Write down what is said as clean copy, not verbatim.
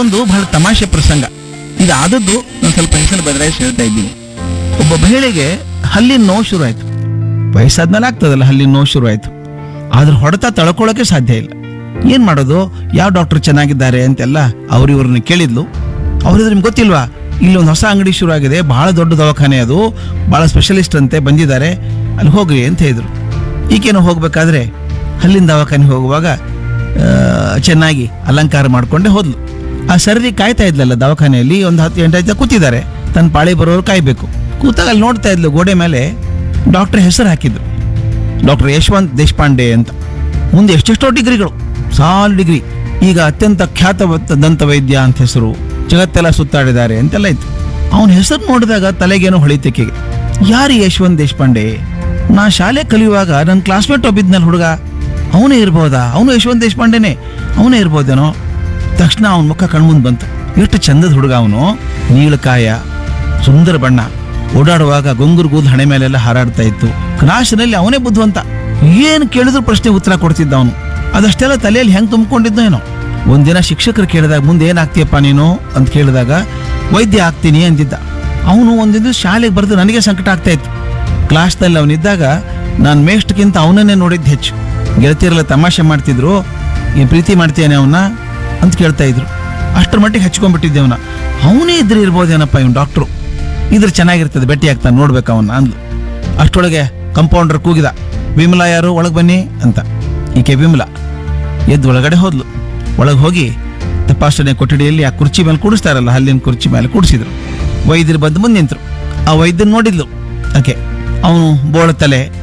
ಒಂದು ಬಹಳ ತಮಾಷೆ ಪ್ರಸಂಗ. ಇದು ಆದದ್ದು ನಾನು ಸ್ವಲ್ಪ ಹೆಸರು ಬದಲಾಯಿಸಿ ಹೇಳ್ತಾ ಇದ್ದೀನಿ. ಒಬ್ಬ ಮಹಿಳೆಗೆ ಹಲ್ಲಿನ ನೋವು ಶುರು ಆಯ್ತು. ವಯಸ್ಸಾದ್ಮೇಲೆ ಆಗ್ತದಲ್ಲ ಹಲ್ಲಿನ ನೋವು ಶುರು ಆಯ್ತು. ಆದ್ರೆ ಹೊಡೆತ ತಳ್ಕೊಳ್ಳೋಕೆ ಸಾಧ್ಯ ಇಲ್ಲ. ಏನ್ ಮಾಡೋದು, ಯಾವ ಡಾಕ್ಟರ್ ಚೆನ್ನಾಗಿದ್ದಾರೆ ಅಂತೆಲ್ಲ ಇವ್ರನ್ನ ಕೇಳಿದ್ಲು. ಅವ್ರಿದ್ರೆ ನಿಮ್ಗೆ ಗೊತ್ತಿಲ್ವಾ, ಇಲ್ಲಿ ಒಂದು ಹೊಸ ಅಂಗಡಿ ಶುರು ಆಗಿದೆ, ಬಹಳ ದೊಡ್ಡ ದವಾಖಾನೆ, ಅದು ಬಹಳ ಸ್ಪೆಷಲಿಸ್ಟ್ ಅಂತೆ, ಬಂದಿದ್ದಾರೆ, ಅಲ್ಲಿ ಹೋಗ್ರಿ ಅಂತ ಹೇಳಿದ್ರು. ಈಗೇನು ಹೋಗ್ಬೇಕಾದ್ರೆ ಹಲ್ಲಿನ ದವಾಖಾನೆ ಹೋಗುವಾಗ ಚೆನ್ನಾಗಿ ಅಲಂಕಾರ ಮಾಡ್ಕೊಂಡೆ ಹೋದ್ಲು. ಆ ಸರದಿ ಕಾಯ್ತಾ ಇದ್ಲಲ್ಲ ದವಾಖಾನೆಯಲ್ಲಿ, ಒಂದು 10 ಗಂಟೆ ಆಯ್ತಾ ಕೂತಿದ್ದಾರೆ, ತನ್ನ ಪಾಳಿ ಬರೋರು ಕಾಯ್ಬೇಕು. ಕೂತಾಗ ಅಲ್ಲಿ ನೋಡ್ತಾ ಇದ್ಲು, ಗೋಡೆ ಮೇಲೆ ಡಾಕ್ಟರ್ ಹೆಸರು ಹಾಕಿದ್ರು, ಡಾಕ್ಟರ್ ಯಶವಂತ್ ದೇಶಪಾಂಡೆ ಅಂತ. ಮುಂದೆ ಎಷ್ಟೆಷ್ಟೋ ಡಿಗ್ರಿಗಳು, ಸಾಲು ಡಿಗ್ರಿ. ಈಗ ಅತ್ಯಂತ ಖ್ಯಾತ ದಂತ ವೈದ್ಯ ಅಂತ ಹೆಸರು, ಜಗತ್ತೆಲ್ಲ ಸುತ್ತಾಡಿದ್ದಾರೆ ಅಂತೆಲ್ಲ ಇತ್ತು. ಅವನ ಹೆಸರು ನೋಡಿದಾಗ ತಲೆಗೇನೋ ಹೊಳಿತೆಕೆಗೆ, ಯಾರು ಯಶವಂತ್ ದೇಶಪಾಂಡೆ? ನಾ ಶಾಲೆ ಕಲಿಯುವಾಗ ನನ್ನ ಕ್ಲಾಸ್ಮೇಟ್ ಒಬ್ಬಿದ್ನಲ್ಲ ಹುಡುಗ, ಅವನೇ ಇರ್ಬೋದಾ? ಅವನು ಯಶವಂತ್ ದೇಶಪಾಂಡೆನೇ, ಅವನೇ ಇರ್ಬೋದೇನೋ. ತಕ್ಷಣ ಅವನ ಮುಖ ಕಣ್ಮುಂದ್ ಬಂತು. ಎಷ್ಟು ಚಂದದ ಹುಡುಗ ಅವನು, ನೀಳಕಾಯ, ಸುಂದರ ಬಣ್ಣ, ಓಡಾಡುವಾಗ ಗೊಂಗುರು ಕೂದಲು ಹಣೆ ಮೇಲೆಲ್ಲ ಹಾರಾಡ್ತಾ ಇತ್ತು. ಕ್ಲಾಸಿನಲ್ಲಿ ಅವನೇ ಬುದ್ಧಿವಂತ, ಏನು ಕೇಳಿದ್ರು ಪ್ರಶ್ನೆ ಉತ್ತರ ಕೊಡ್ತಿದ್ದ ಅವನು. ಅದಷ್ಟೆಲ್ಲ ತಲೆಯಲ್ಲಿ ಹೆಂಗೆ ತುಂಬಿಕೊಂಡಿದ್ದೋ ಏನೋ. ಒಂದಿನ ಶಿಕ್ಷಕರು ಕೇಳಿದಾಗ, ಮುಂದೆ ಏನಾಗ್ತೀಯಪ್ಪ ನೀನು ಅಂತ ಕೇಳಿದಾಗ, ವೈದ್ಯ ಆಗ್ತೀನಿ ಅಂತಿದ್ದ. ಅವನು ಒಂದಿನ ಶಾಲೆಗೆ ಬರೆದು ನನಗೆ ಸಂಕಟ ಆಗ್ತಾ ಇತ್ತು. ಕ್ಲಾಸ್ನಲ್ಲಿ ಅವನಿದ್ದಾಗ ನಾನು ಮೇಷ್ಟ್ಗಿಂತ ಅವನನ್ನೇ ನೋಡಿದ್ದು ಹೆಚ್ಚು. ಗೆಳತಿಯರೆಲ್ಲ ತಮಾಷೆ ಮಾಡ್ತಿದ್ರು, ಏನು ಪ್ರೀತಿ ಮಾಡ್ತೇನೆ ಅವನ್ನ ಅಂತ ಕೇಳ್ತಾ ಇದ್ರು. ಅಷ್ಟರ ಮಟ್ಟಿಗೆ ಹಚ್ಕೊಂಡ್ಬಿಟ್ಟಿದ್ದೆ ಅವನ. ಅವನೇ ಇದ್ರೆ ಇರ್ಬೋದೇನಪ್ಪ ಇವನು ಡಾಕ್ಟ್ರು, ಇದ್ರೆ ಚೆನ್ನಾಗಿರ್ತದೆ, ಭೇಟಿ ಆಗ್ತಾನೆ, ನೋಡ್ಬೇಕು ಅವನ್ನ ಅಂದ್ಲು. ಅಷ್ಟೊಳಗೆ ಕಂಪೌಂಡರ್ ಕೂಗಿದ, ವಿಮಲಾ ಯಾರು, ಒಳಗೆ ಬನ್ನಿ ಅಂತ. ಈಕೆ ವಿಮಲಾ ಎದ್ದು ಒಳಗಡೆ ಹೋದ್ಲು. ಒಳಗೆ ಹೋಗಿ ತಪಾಸಣೆ ಕೊಠಡಿಯಲ್ಲಿ ಆ ಕುರ್ಚಿ ಮೇಲೆ ಕೂಡಿಸ್ತಾರಲ್ಲ, ಹಲ್ಲಿನ ಕುರ್ಚಿ ಮೇಲೆ ಕೂಡಿಸಿದ್ರು. ವೈದ್ಯರು ಬಂದು ಮುಂದೆ ನಿಂತರು. ಆ ವೈದ್ಯರು ನೋಡಿದ್ಲು ಆಕೆ. ಅವನು ಬೋಳ ತಲೆ,